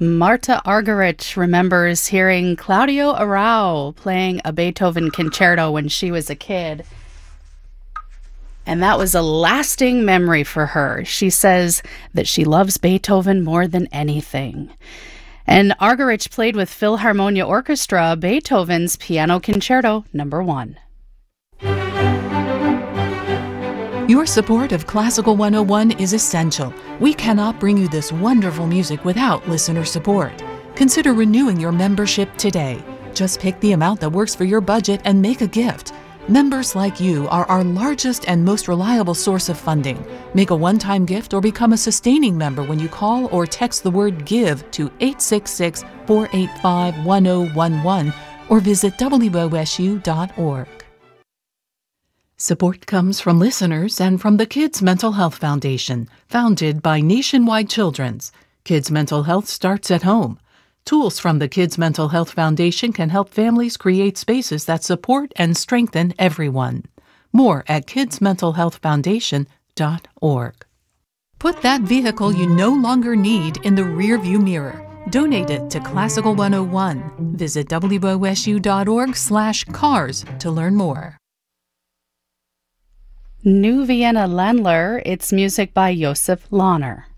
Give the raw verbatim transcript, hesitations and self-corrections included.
Marta Argerich remembers hearing Claudio Arrau playing a Beethoven concerto when she was a kid. And that was a lasting memory for her. She says that she loves Beethoven more than anything. And Argerich played with Philharmonia Orchestra Beethoven's Piano Concerto Number One. Your support of Classical one oh one is essential. We cannot bring you this wonderful music without listener support. Consider renewing your membership today. Just pick the amount that works for your budget and make a gift. Members like you are our largest and most reliable source of funding. Make a one-time gift or become a sustaining member when you call or text the word GIVE to eight six six, four eight five, one oh one one or visit W O S U dot org. Support comes from listeners and from the Kids Mental Health Foundation, founded by Nationwide Children's. Kids' mental health starts at home. Tools from the Kids Mental Health Foundation can help families create spaces that support and strengthen everyone. More at kids mental health foundation dot org. Put that vehicle you no longer need in the rearview mirror. Donate it to Classical one oh one. Visit W O S U dot org slash cars to learn more. New Vienna Ländler, it's music by Josef Lahner.